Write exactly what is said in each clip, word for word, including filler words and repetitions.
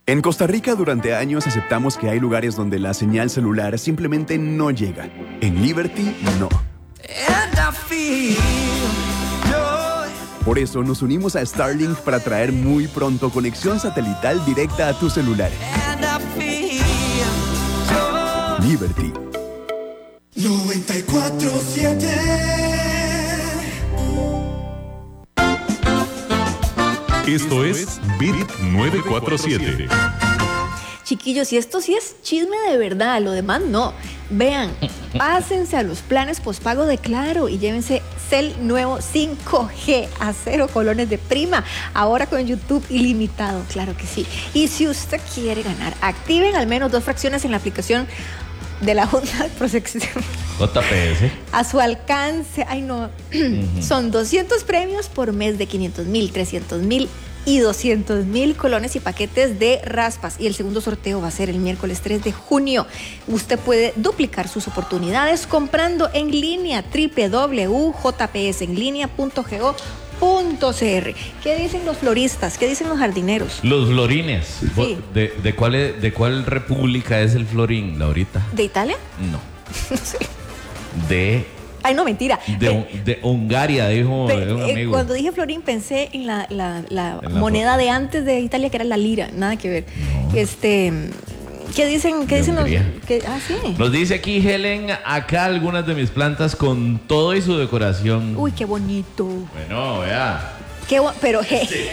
En Costa Rica durante años aceptamos que hay lugares donde la señal celular simplemente no llega. En Liberty, no. Por eso nos unimos a Starlink para traer muy pronto conexión satelital directa a tu celular. Liberty. noventa y cuatro siete. Esto es Bit nueve cuatro siete. Chiquillos, y esto sí es chisme de verdad, lo demás no. Vean, pásense a los planes postpago de Claro y llévense Cel nuevo cinco G a cero colones de prima. Ahora con YouTube ilimitado, claro que sí. Y si usted quiere ganar, activen al menos dos fracciones en la aplicación de la Junta de Protección J P S a su alcance. Ay, no. Uh-huh. Son doscientos premios por mes de quinientos mil, trescientos mil y doscientos mil colones y paquetes de raspas. Y el segundo sorteo va a ser el miércoles tres de junio. Usted puede duplicar sus oportunidades comprando en línea doble u doble u doble u punto j p s en línea punto go punto c r. ¿Qué dicen los floristas? ¿Qué dicen los jardineros? Los florines. Sí. ¿De, de, cuál es, ¿De cuál república es el florín, Laurita? ¿De Italia? No. No sé. De... Ay, no, mentira. De, de Hungaria, dijo Pe, un amigo. Eh, cuando dije florín pensé en la, la, la en la moneda foto. de antes de Italia, que era la lira. Nada que ver. No. Este... ¿Qué dicen, qué De dicen los...? ¿Qué, ah, sí. Nos dice aquí Helen, acá algunas de mis plantas con todo y su decoración. Uy, qué bonito. Bueno, vea. Qué bo- pero, hey. Sí.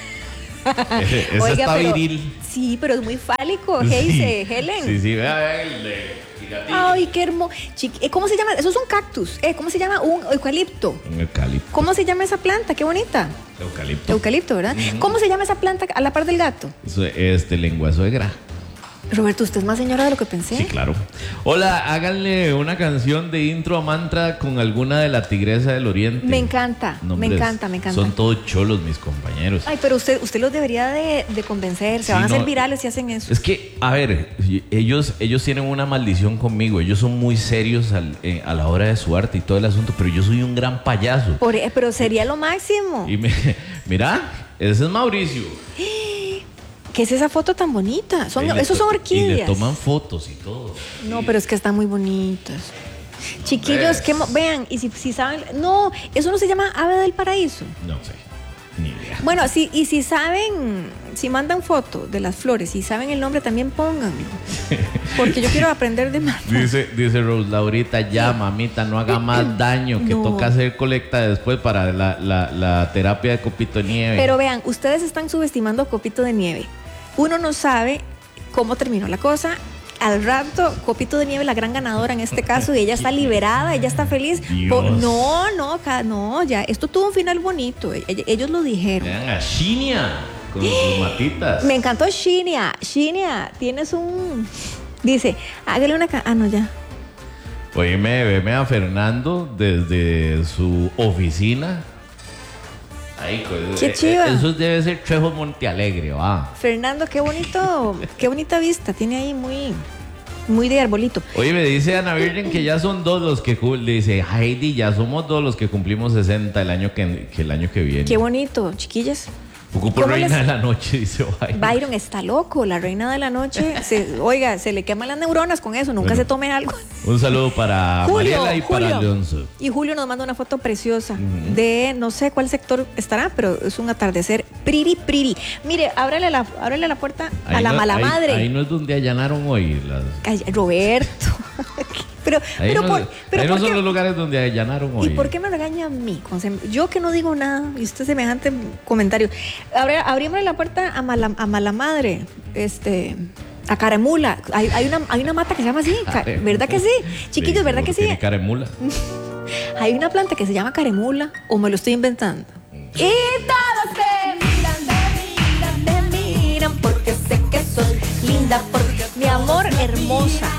Ese Oiga, está pero- viril. Sí, pero es muy fálico, Sí. dice Helen. Sí, sí, vea, vea el de gigatillo. Ay, qué hermoso. ¿Cómo se llama? Eso es un cactus. Eh, ¿Cómo se llama? Un eucalipto. Un eucalipto. ¿Cómo se llama esa planta? Qué bonita. Eucalipto. Eucalipto, ¿verdad? Ujú. ¿Cómo se llama esa planta a la par del gato? Eso es de lengua suegra. Roberto, usted es más señora de lo que pensé. Sí, claro. Hola, háganle una canción de intro a mantra con alguna de la Tigresa del Oriente. Me encanta, No, me hombre, encanta, me encanta. Son todos cholos mis compañeros. Ay, pero usted, usted los debería de, de convencer. Se Sí, van a hacer no, virales si hacen eso. Es que, a ver, ellos, ellos tienen una maldición conmigo. Ellos son muy serios al- eh, a la hora de su arte y todo el asunto, pero yo soy un gran payaso. Por- eh, pero sería lo máximo. Y me, mira, ese es Mauricio. ¿Qué es esa foto tan bonita? Son, Y le esos son to- orquídeas. Y le toman fotos y todo. No, pero es que están muy bonitas. Chiquillos, ¿Ves? que mo- vean, y si, si saben, no, eso no se llama ave del paraíso. No sé, ni idea. Bueno, sí, y si saben, si mandan foto de las flores y saben el nombre, también pónganlo. Porque yo quiero aprender de más. Dice, dice Rose, Laurita, ya, mamita, no haga más daño, que No. toca hacer colecta después para la, la, la terapia de copito de nieve. Pero vean, ustedes están subestimando a Copito de Nieve. Uno no sabe cómo terminó la cosa. Al rato, Copito de Nieve, la gran ganadora en este caso, y ella está liberada, ella está feliz. Dios. Po- no, no, ca- no, ya, esto tuvo un final bonito. E- Ellos lo dijeron. Vean a Shinia con sus matitas. Me encantó Shinia. Shinia, tienes un... Dice, hágale una... ca- Ah, no, ya. Oíme, veme a Fernando desde su oficina. Ay, co- Qué eh, chiva. eh, Eso debe ser Trejo Montealegre, va. Fernando, qué bonito, qué bonita vista. Tiene ahí muy, muy de arbolito. Oye, me dice Ana Virgen que ya son dos los que cu- le dice Heidi, ya somos dos los que cumplimos sesenta el año que, que el año que viene. Qué bonito, chiquillas. Ocupo ¿Cómo reina les- de la noche, dice Byron. Byron está loco, la reina de la noche. Se, oiga, se le queman las neuronas con eso, nunca Bueno. se tome algo. Un saludo para Julio, Mariela y para Julio. Leonzo. Y Julio nos manda una foto preciosa Ujú. de no sé cuál sector estará, pero es un atardecer priri priri. Mire, ábrele la, ábrele la puerta a Ahí la no- mala ahí- madre. Ahí no es donde allanaron hoy. Las, Ay, Roberto. pero, ahí pero, no, por, pero ahí no ¿por son qué? los lugares donde allanaron hoy. ¿Y por qué me regaña a mí? Con sem- Yo que no digo nada y usted semejante comentario. Abrí, abrímosle la puerta a mala, a mala madre, este, a Caremula. Hay, hay, una, hay una mata que se llama así, ca- ¿verdad que sí? Chiquillos, ¿verdad que sí? Tiene cara de mula. Hay una planta que se llama Caremula, o me lo estoy inventando. Y todos te miran, te miran, te miran, porque sé que sos linda, porque mi amor hermosa.